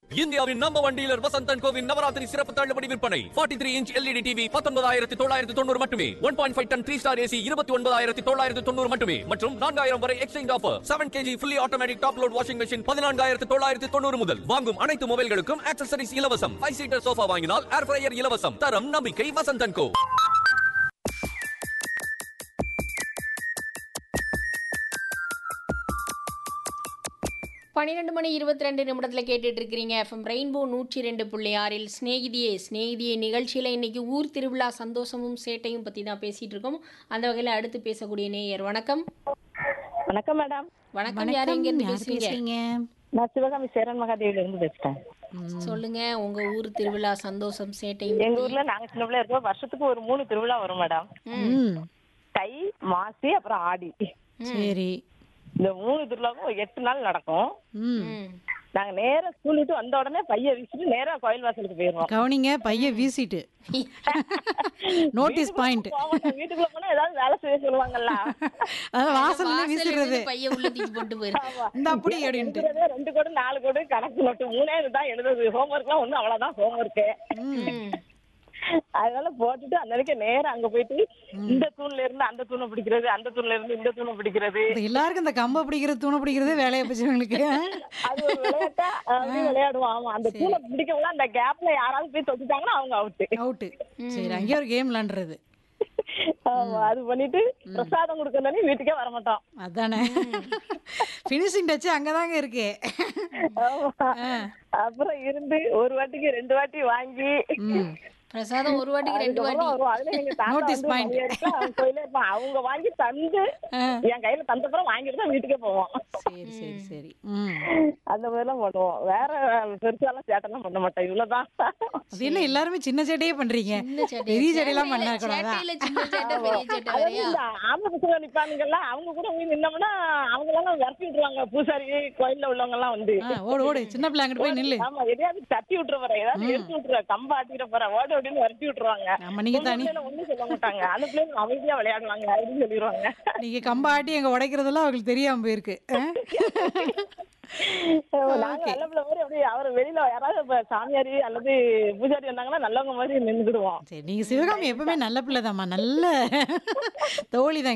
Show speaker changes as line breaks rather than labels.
இந்தியாவின் number one dealer Vasanthan CoWIN Navaratri சிறப்பு தள்ளுபடி விற்பனை 43 இன்ச் LED டிவி 19,990 மட்டுமே. 1.5 டன் 3 ஸ்டார் AC 29,990 மட்டுமே மற்றும் 4,000 வரை exchange offer. 7 kg fully automatic top load washing machine 14,990 முதல். வாங்கும் அனைத்து மொபைல்களுக்கும் ஆக்சசரிஸ் இலவசம். 5 சீட்டர் சோஃபா வாங்கினால் ஏர் ஃப்ரையர் இலவசம். தரம் நம்பிக்கை வசந்தன் கோ.
12:22 கேட்டுட்டு இருக்கிறீங்க. எஃப்எம் ரெயின்போ 102.6 ஸ்நேகிதியே நிகழ்ச்சியில் இன்னைக்கு ஊர் திருவிழா சந்தோஷமும் சேட்டையும் பற்றி தான் பேசிட்டு இருக்கோம். அந்த வகையில் அடுத்து பேசக்கூடிய நேயர் வணக்கம்.
வணக்கம் மேடம்.
வணக்கம். யார் எங்க இருந்து பேசுறீங்க?
நான் சிவகாமி சேரன் மகாதேவில இருந்து பேசுறேன்.
சொல்லுங்க, உங்க ஊர் திருவிழா சந்தோஷம் சேட்டையும்.
எங்க ஊர்ல நாங்க சின்ன பிள்ளையா இருக்கோம், வருஷத்துக்கு ஒரு 3 திருவிழா வரும் மேடம். தை, மாசி, அப்புறம் ஆடி.
சரி.
இந்த 3 திருவிழாவும் 8 நாள் நடக்கும். நாங்க நேரா ஸ்கூல் விட்டு வந்த உடனே பைய வீசிட்டு நேரா கோயில் வாசலுக்கு போயிருவோம்.
கவனிங்க, பைய வீசிட்டு நோட்டீஸ் பாயிண்ட்.
வீட்டுக்குள்ள போனா ஏதாவது வேலை செய்ய சொல்லுவாங்கல்ல,
அதான் வாசல்ல வீசிடுறது.
பைய உள்ள தூக்கி போட்டு போயிரு.
இந்த அப்படி அப்படின்ட்டு
2 கோடு 4 கோடு கணக்கு நோட்டு 3 தான் எழுதுது. ஹோம்ஒர்க்லாம் ஒண்ணு அவ்வளவுதான் ஹோம்ஒர்க்கு. அதனால போட்டுட்டு அந்த வரைக்கும் நேரம் அங்க போயிட்டு இந்த தூண்ல இருந்து அந்த தூணை பிடிக்கிறது, அந்த தூண்ல இருந்து இந்த தூணை பிடிக்கிறது.
எல்லாருக்கும் இந்த கம்ப பிடிக்கிறது தூணை பிடிக்கிறதே வேலையை போச்சுங்களுக்கு.
அது ஒரு விளையாட்டா அப்படி விளையாடுவோம். ஆமா, அந்த தூணை பிடிக்கல அந்த கேப்ல யாராவது போய் தொட்டுட்டாங்கன்னா அவங்க அவுட்டு. சரி, அங்கேயே ஒரு கேம் விளையாடுறது. ஆமா, அது பண்ணிட்டு பிரசாதம் கொடுக்கறதானே வீட்டுக்கே வர மாட்டோம்.
அதானே பினிஷிங் டச் அங்கதாங்க இருக்கு.
அப்புறம் இருந்து ஒரு வாட்டிக்கு 2 வாட்டி வாங்கி
பிரசாதம் ஒரு வாட்டிக்கு 2 வாட்டி
நோட்டீஸ் பாயிண்ட்.
அவங்க வாங்கி தந்து என் கையில தந்தப்புறம் வாங்கிட்டு தான் வீட்டுக்கே போவோம்.
சரி சரி சரி.
அந்த மாதிரிலாம் பண்ணுவோம். வேற பெருசாலாம் சேட்டெல்லாம் பண்ண மாட்டோம். இவ்வளவுதான்.
அது என்ன எல்லாருமே சின்ன சேட்டையே பண்றீங்க? பெரிய சேட்டையெல்லாம் பண்ண கூடாதா?
ஆம்பளை பசங்க நிப்பானுங்கல்ல, அவங்க கூட போய் நின்னோம்னா அவங்க எல்லாம் விரட்டி விட்டுருவாங்க. பூசாரி கோயில்ல உள்ளவங்க எல்லாம் வந்து
ஓடு சின்ன பிள்ளை அங்கிட்டு போய் நில்லு.
ஆமா, எதையாவது தட்டி விட்டுற போற, ஏதாவது எடுத்து விட்டுற, கம்ப ஆட்டிட போற, ஓட அப்படின்னு விரட்டி விட்டுருவாங்க. ஒண்ணும் சொல்ல மாட்டாங்க. அந்த பிள்ளைங்க அமைதியா விளையாடுவாங்க அப்படின்னு சொல்லிடுவாங்க.
நீங்க கம்ப ஆட்டி எங்க உடைக்கிறதெல்லாம் அவங்களுக்கு தெரியாம போயிருக்கு.
நாங்க நல்ல பிள்ளை மாதிரி அப்படி அவர் வெளியில யாராவது சாமியாரி அல்லது பூஜாரி வந்தாங்கன்னா நல்லவங்க மாதிரி நின்றுடுவோம்.
சரி, நீங்க சிவகாமி எப்பவுமே நல்ல பிள்ளைதாம்மா, நல்ல தோழி தான்.